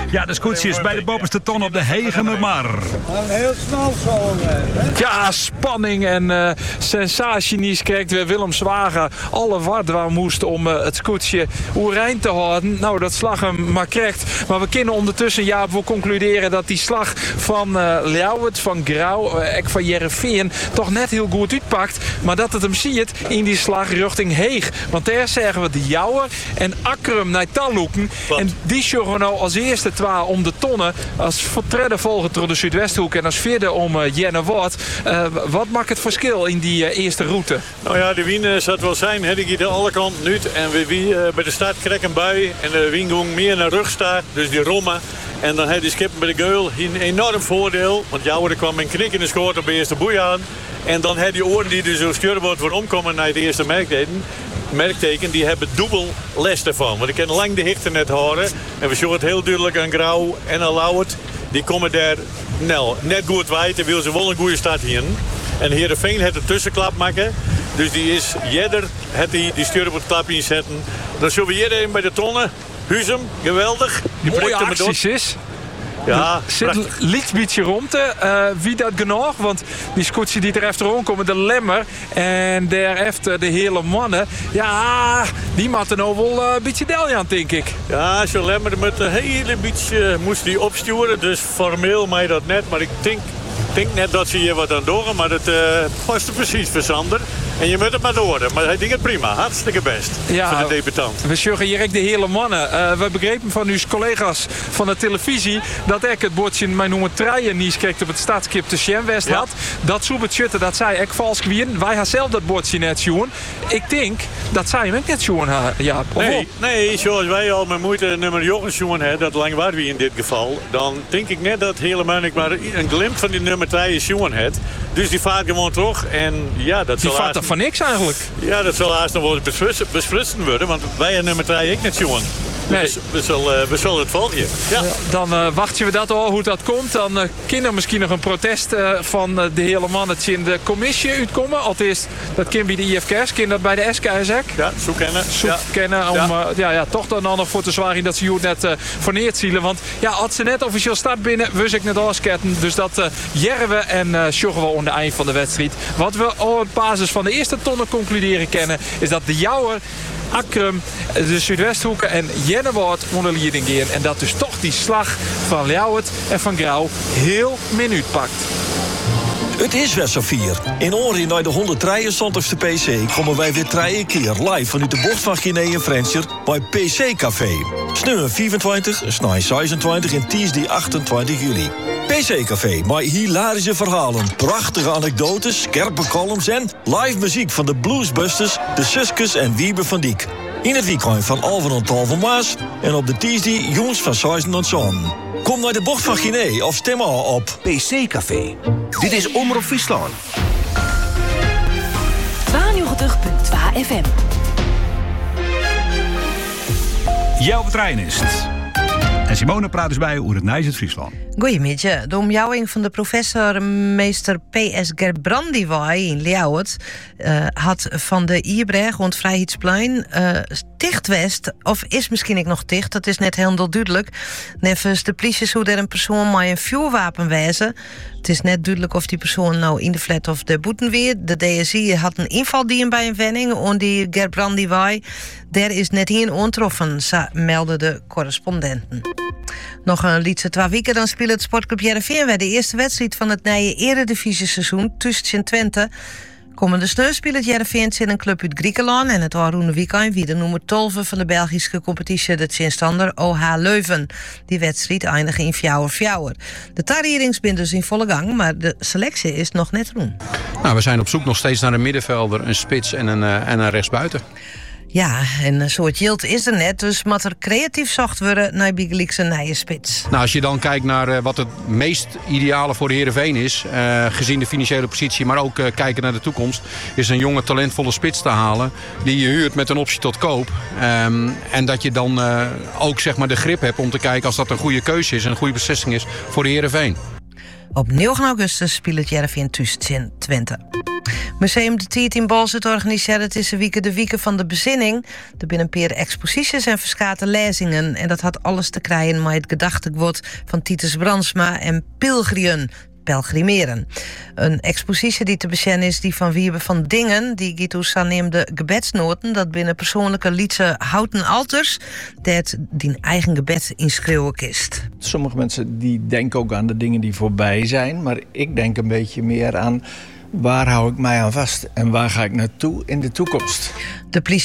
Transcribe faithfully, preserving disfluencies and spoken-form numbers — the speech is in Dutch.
Ja, de scootjes bij de bovenste ton op de Hegemermar. Heel snel zo. Ja, spanning en uh, sensatie niet kijkt weer Willem Zwager alle wat waar moest om uh, het scootje overeind te houden. Nou, dat slag hem maar krijgt. Maar we kunnen ondertussen ja, voor concluderen dat die slag van uh, Ljouwert, van Grauw, uh, en van Jereveen toch net heel goed uitpakt. Maar dat het hem ziet in die slag richting Heeg. Want daar zeggen we de Jouwer en Akkerum naar Talloeken. En die zorgen nou als eerste twee om de tonnen. Als vertreden volgen door de Zuidwesthoek en als vierde om uh, Jennewoord. Uh, wat maakt het verschil in die uh, eerste route? Nou ja, de wien uh, zat wel zijn. Heb ik hier aan alle kanten nu. En we wie, uh, bij de start krek een bui. En de wien ging meer naar rug staat. Dus die rommen. En dan had die skippen bij de geul hier een enorm voordeel. Want Jouwer kwam een knik in de schoot op de eerste boei aan. En dan had die oren die dus zo stuurboord voor omkomen naar de eerste merkteken. merkteken, die hebben dubbel les ervan. Want ik kan lang de hichten net horen. En we zien het heel duidelijk aan Grauw en aan Lauwert. Die komen daar nou, net goed wijd en wil ze wel een goede start hier. En Heerenveen heeft een tussenklap maken. Dus die is jedder, het die, die stuurboordklap inzetten. Dan zullen we hier even bij de tonnen. Huzem, geweldig. Die mooie acties is. Ja, er zit licht beetje rond. Uh, wie dat genoeg? Want die scootje die er even komen, de Lemmer. En daar even de hele mannen. Ja, die moeten nou wel uh, een beetje deljan, denk ik. Ja, zo'n Lemmer met een hele beetje uh, moest die opsturen. Dus formeel mij dat net. Maar ik denk, denk net dat ze hier wat aan doen. Maar het uh, past precies voor Sander. En je moet het maar door. Maar hij denkt het prima. Hartstikke best ja, voor de debutant. We zorgen hier de hele mannen. Uh, we begrepen van uw collega's van de televisie dat ik het bordje mijn noemen treien niet kreeg op het staatskip te Sjenwest ja. had. Dat soebert schutten, dat zei ik vals kwien. Wij gaan zelf dat bordje net zien. Ik denk dat zij hem ook net zien. Ja, nee, nee, zoals wij al met moeite nummer jongens zien hebben, dat lang waren we in dit geval. Dan denk ik net dat helemaal ik maar een glimp van die nummer treien zien heeft. Dus die vaart gewoon terug. En ja, dat die vaart er van niks eigenlijk. Ja, dat zal haast nog wel besprutsen worden. Want wij hebben nummer drie ik net jongen. Nee. Dus we zullen, we zullen het volgen. Ja. Ja, dan uh, wachten we dat al, hoe dat komt. Dan uh, kan er misschien nog een protest uh, van uh, de hele mannetje in de commissie uitkomen. Allereerst, dat kan bij de I F K S, kan dat bij de S K S ook. Ja, zo kennen. Zo ja. kennen om ja. Uh, ja, ja, toch dan nog voor te zwaaien dat ze hier net uh, verneerd zielen. Want ja, als ze net officieel start binnen, wist ik net afsketten. Dus dat uh, jerven en uh, sjoggen we aan het eind van de wedstrijd. Wat we op basis van de eerste tonnen concluderen kennen, is dat de Jouwer, Akkerum, de Zuidwesthoeken en Jennewoord onder leiding gaan. En dat dus toch die slag van Ljouwert en van Grauw heel minuut pakt. Het is West vier. In Oren naar de honderddrieëntwintigste P C komen wij weer drie keer live vanuit de bocht van Guinea en Frenscher bij P C Café. Sneu vierentwintig, snij zesentwintig en Tuesday achtentwintig juli. P C Café, maar hilarische verhalen, prachtige anekdotes, scherpe columns en live muziek van de Bluesbusters, de Suskes en Wiebe van Diek. In het weekend van Alphen en Tal van Maas en op de Tuesday jongens van Zeisen en Zon. Kom naar de bocht van Guinea of stem al op P C Café. Dit is Omroep Friesland. tweeënnegentig komma twee F M. Jouw trein is het. En Simone praat dus bij hoe het Nijs het Friesland. Goedemiddag. De omjouwing van de professor meester P S Gerbrandiwai in Ljouwert uh, had van de Ierbreg rond Vrijheidsplein uh, dicht west, of is misschien ook nog dicht, dat is net heel duidelijk. Nevens de politie hoe er een persoon met een vuurwapen wezen. Het is net duidelijk of die persoon nou in de flat of de boeten weer. De D S I had een invaldienst bij een wenning en die Gerbrandiwai. Daar is net hier ontroffen, melden de correspondenten. Nog een liedje twee weken, dan speelt het sportclub Jereveen weer de eerste wedstrijd van het nieuwe eredivisie-seizoen tussen Twente. Komende sneu speelt Jereveen in een club uit Griekenland en het Aroene weekend wie de nummer twaalf van de Belgische competitie de Zinstander O H Leuven. Die wedstrijd eindigt in fjouwer-fjouwer. De tarierings zijn dus in volle gang, maar de selectie is nog net roen. Nou, we zijn op zoek nog steeds naar een middenvelder, een spits en een, uh, en een rechtsbuiten. Ja, en een soort yield is er net, dus moet er creatief zocht worden naar Bigeliekse nieuwe spits. Nou, als je dan kijkt naar uh, wat het meest ideale voor de Heerenveen is, uh, gezien de financiële positie, maar ook uh, kijken naar de toekomst, is een jonge talentvolle spits te halen die je huurt met een optie tot koop. Um, en dat je dan uh, ook zeg maar de grip hebt om te kijken als dat een goede keuze is en een goede beslissing is voor de Heerenveen. Op negen augustus speelt het Jereveen thuis in Twente. Museum de Tiert in Balzert organiseert deze week de Wieken van de Bezinning. Er binnen een paar exposities en verschillende lezingen. En dat had alles te krijgen met het gedachtegoed van Titus Brandsma en Pilgrien. Pelgrimeren. Een expositie die te bekennen is die van Wiebe van Dingen, die Gitus aanneemde gebedsnoten, dat binnen persoonlijke liedse houten alters, dat die eigen gebed inschreeuwen kist. Sommige mensen die denken ook aan de dingen die voorbij zijn, maar ik denk een beetje meer aan waar hou ik mij aan vast en waar ga ik naartoe in de toekomst. De politie